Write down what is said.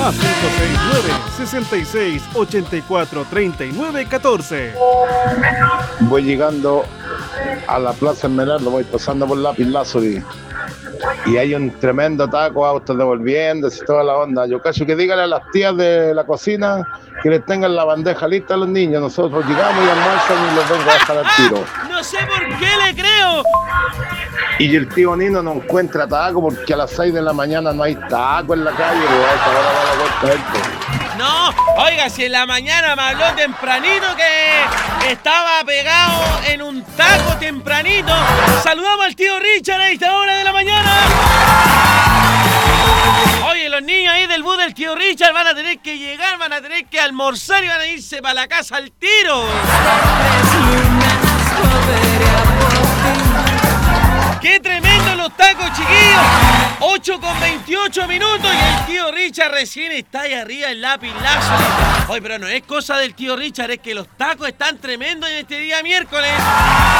A 569-6684-3914. Voy llegando a la Plaza Esmeralda, voy pasando por Lápiz Lazuri y hay un tremendo taco, autos devolviéndose, toda la onda. Yo cacho que díganle a las tías de la cocina que les tengan la bandeja lista a los niños. Nosotros llegamos y almuerzan y los vengo a dejar al tiro. No sé por qué le creo. Y el tío Nino no encuentra taco porque a las 6 de la mañana no hay taco en la calle. No, oiga, si en la mañana me habló tempranito que estaba pegado en un taco tempranito. Saludamos al tío Richard a esta hora de la mañana. Oye, los niños ahí del bus del tío Richard van a tener que llegar, van a tener que almorzar y van a irse para la casa al tiro. ¡Qué tremendo los tacos, chiquillos! 8:28 minutos y el tío Richard recién está ahí arriba en Lápiz Lazuri. Oye, pero no es cosa del tío Richard, es que los tacos están tremendos en este día miércoles.